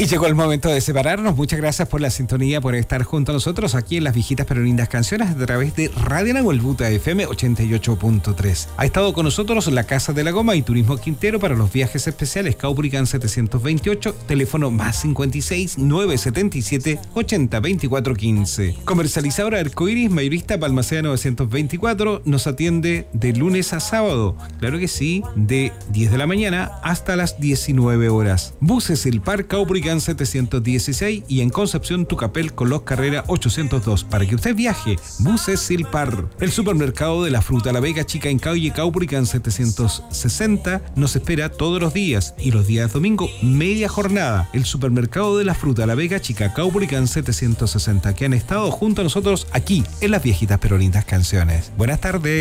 Y llegó el momento de separarnos. Muchas gracias por la sintonía, por estar junto a nosotros aquí en las viejitas pero lindas canciones a través de Radio Nahuelbuta FM 88.3. Ha estado con nosotros la Casa de la Goma y Turismo Quintero para los viajes especiales Caupolicán 728, teléfono más 56 977 80 24 15. Comercializadora Arcoiris, mayorista Balmaceda 924, nos atiende de lunes a sábado. Claro que sí, de 10 de la mañana hasta las 19 horas. Buses El Par Caupolicán 716 y en Concepción Tucapel Colós Carrera 802 para que usted viaje. Buses Silpar. El supermercado de la fruta La Vega Chica en calle Caupolicán 760 nos espera todos los días y los días domingo media jornada. El supermercado de la fruta La Vega Chica Caupolicán 760 que han estado junto a nosotros aquí en las viejitas pero lindas canciones. Buenas tardes.